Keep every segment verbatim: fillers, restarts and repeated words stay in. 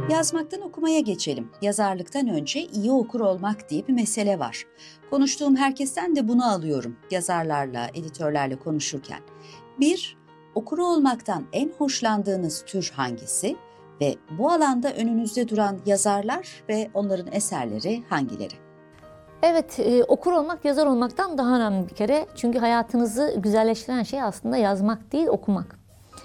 Yazmaktan okumaya geçelim. Yazarlıktan önce iyi okur olmak diye bir mesele var. Konuştuğum herkesten de bunu alıyorum yazarlarla, editörlerle konuşurken. Bir, okuru olmaktan en hoşlandığınız tür hangisi ve bu alanda önünüzde duran yazarlar ve onların eserleri hangileri? Evet, e, okur olmak yazar olmaktan daha önemli bir kere. Çünkü hayatınızı güzelleştiren şey aslında yazmak değil, okumak.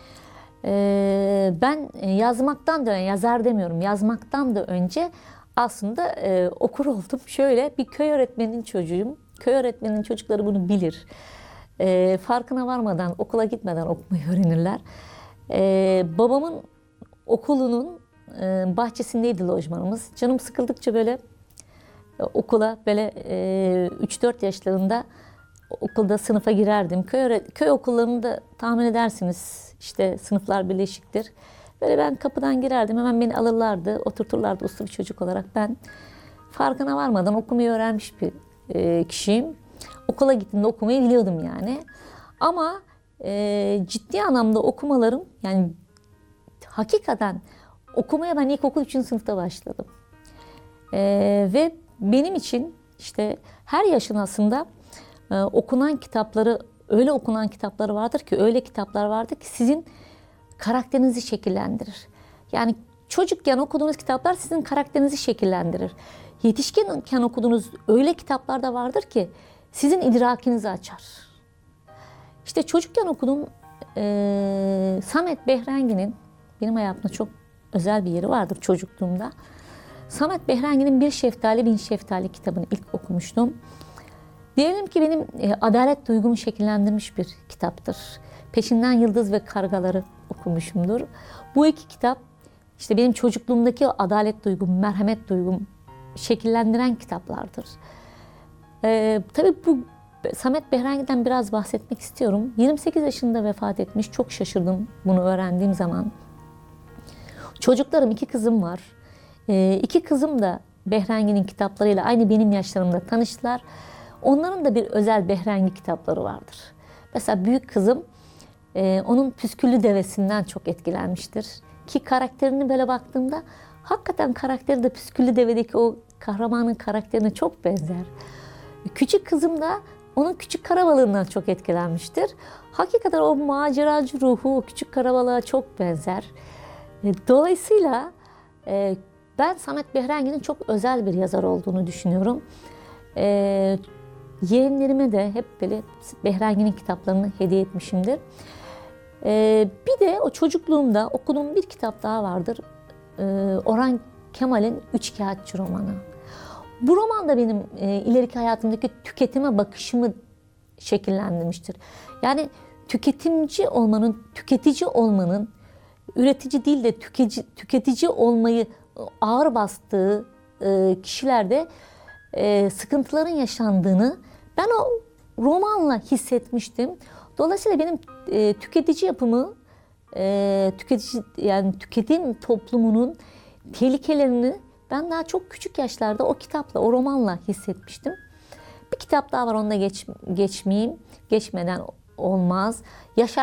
E, ben yazmaktan da, yazar demiyorum, yazmaktan da önce aslında e, okur oldum. Şöyle, bir köy öğretmeninin çocuğuyum. Köy öğretmeninin çocukları bunu bilir. E, farkına varmadan, okula gitmeden okumayı öğrenirler. E, babamın okulunun e, bahçesindeydi lojmanımız. Canım sıkıldıkça böyle okula böyle üç dört yaşlarında okulda sınıfa girerdim. Köy, köy okullarında tahmin edersiniz işte sınıflar birleşiktir. Böyle ben kapıdan girerdim, hemen beni alırlardı, oturturlardı uslu bir çocuk olarak. Ben farkına varmadan okumayı öğrenmiş bir e, kişiyim. Okula gittiğimde okumayı biliyordum yani. Ama e, ciddi anlamda okumalarım, yani hakikaten okumaya ben ilkokul üçüncü sınıfta başladım. E, ve benim için işte her yaşın aslında e, okunan kitapları, öyle okunan kitapları vardır ki, öyle kitaplar vardır ki sizin karakterinizi şekillendirir. Yani çocukken okuduğunuz kitaplar sizin karakterinizi şekillendirir. Yetişkinken okuduğunuz öyle kitaplar da vardır ki sizin idrakinizi açar. İşte çocukken okuduğum e, Samet Behrengi'nin benim hayatımda çok özel bir yeri vardır çocukluğumda. Samet Behrengi'nin Bir Şeftali Bin Şeftali kitabını ilk okumuştum. Diyelim ki benim e, adalet duygumu şekillendirmiş bir kitaptır. Peşinden Yıldız ve Kargaları okumuşumdur. Bu iki kitap işte benim çocukluğumdaki o adalet duygum, merhamet duygum şekillendiren kitaplardır. E, tabii bu Samet Behrengi'den biraz bahsetmek istiyorum. yirmi sekiz yaşında vefat etmiş. Çok şaşırdım bunu öğrendiğim zaman. Çocuklarım, iki kızım var. E, iki kızım da Behrengi'nin kitaplarıyla aynı benim yaşlarımda tanıştılar. Onların da bir özel Behrengi kitapları vardır. Mesela büyük kızım e, onun Püsküllü Devesi'nden çok etkilenmiştir. Ki karakterini böyle baktığımda hakikaten karakteri de Püsküllü Deve'deki o kahramanın karakterine çok benzer. Küçük kızım da onun Küçük Karabalığından çok etkilenmiştir. Hakikaten o maceracı ruhu o Küçük Karabalığa çok benzer. E, dolayısıyla e, ben Samet Behrengi'nin çok özel bir yazar olduğunu düşünüyorum. E, yeğenlerime de hep böyle Behrengi'nin kitaplarını hediye etmişimdir. E, bir de o çocukluğumda okuduğum bir kitap daha vardır. E, Orhan Kemal'in Üçkağıtçı romanı. Bu roman da benim e, ileriki hayatımdaki tüketime bakışımı şekillendirmiştir. Yani tüketimci olmanın, tüketici olmanın, üretici değil de tüketici, tüketici olmayı ağır bastığı e, kişilerde e, sıkıntıların yaşandığını ben o romanla hissetmiştim. Dolayısıyla benim e, tüketici yapımı, e, tüketici yani tüketim toplumunun tehlikelerini ben daha çok küçük yaşlarda o kitapla, o romanla hissetmiştim. Bir kitap daha var, onunla geç, geçmeyeyim, geçmeden olmaz. Yaşar